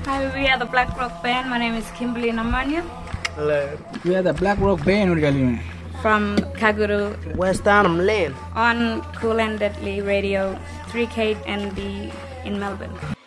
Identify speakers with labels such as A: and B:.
A: Hi, we are the Black Rock Band. My name is Kimberly Namanya.
B: Hello.
C: We are the Black Rock Band
A: from Kaguru,
B: West Arnhem Lane.
A: On Cool and Deadly Radio, 3KNB in Melbourne.